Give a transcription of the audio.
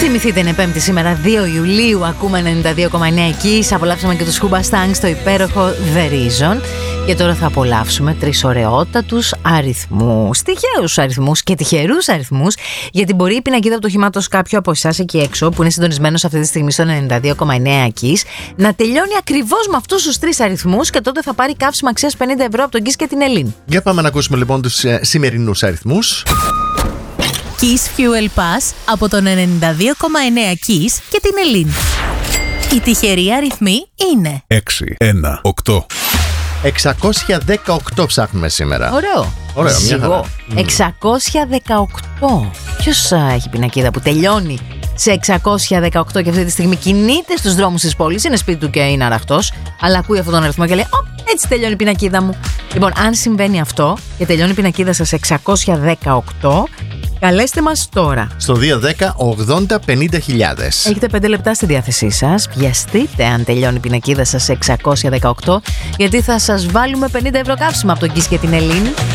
Θυμηθείτε, είναι Πέμπτη σήμερα, 2 Ιουλίου. Ακούμε 92,9 εκεί. Απολαύσαμε και το Scuba Stank στο υπέροχο The Reason. Και τώρα θα απολαύσουμε 3 ωραιότατους αριθμούς. Τυχαίους αριθμούς και τυχερούς αριθμούς. Γιατί μπορεί η πινακίδα του οχήματος κάποιου από εσάς εκεί έξω, που είναι συντονισμένος αυτή τη στιγμή στο 92,9 εκεί, να τελειώνει ακριβώς με αυτούς τους 3 αριθμούς και τότε θα πάρει καύσιμο αξίας 50 ευρώ από τον Kiss και την Ελλήν. Για πάμε να ακούσουμε λοιπόν τους σημερινούς αριθμούς. Kiss Fuel Pass από τον 92,9 Kiss και την Ελλήν. Οι τυχεροί αριθμοί είναι 6, 1, 8. 618 ψάχνουμε σήμερα. Ωραίο, μια χαρά. 618. Ποιος έχει πινακίδα που τελειώνει σε 618 και αυτή τη στιγμή κινείται στους δρόμους της πόλης, είναι σπίτι του και είναι αραχτός, αλλά ακούει αυτόν τον αριθμό και λέει έτσι τελειώνει η πινακίδα μου. Λοιπόν, αν συμβαίνει αυτό και τελειώνει η πινακίδα σας 618, καλέστε μας τώρα στο 210 80 50 χιλιάδες. Έχετε 5 λεπτά στη διάθεσή σας. Βιαστείτε αν τελειώνει η πινακίδα σας 618, γιατί θα σας βάλουμε 50 ευρώ καύσιμα από τον Kiss και την Ελλήν.